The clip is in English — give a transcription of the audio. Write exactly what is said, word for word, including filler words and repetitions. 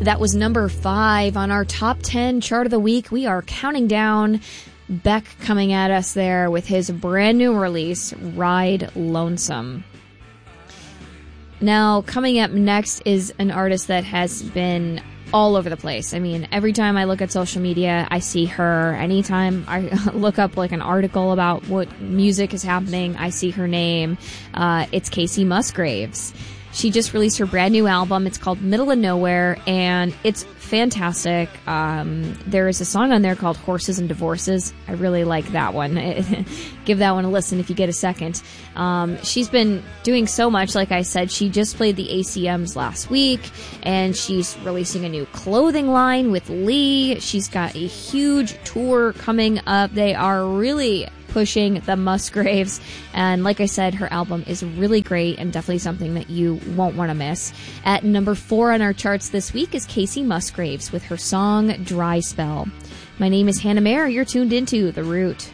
That was number five on our top ten chart of the week. We are counting down. Beck coming at us there with his brand new release, Ride Lonesome. Now, coming up next is an artist that has been all over the place. I mean, every time I look at social media, I see her. Anytime I look up like an article about what music is happening, I see her name. Uh, it's Kacey Musgraves. She just released her brand new album. It's called Middle of Nowhere, and it's fantastic. Um, there is a song on there called Horses and Divorces. I really like that one. Give that one a listen if you get a second. Um, she's been doing so much, like I said. She just played the A C Ms last week, and she's releasing a new clothing line with Lee. She's got a huge tour coming up. They are really pushing the Musgraves, and like I said, her album is really great and definitely something that you won't want to miss. At number four on our charts this week is Kacey Musgraves with her song Dry Spell. My name is Hannah Mayer. You're tuned into The Root.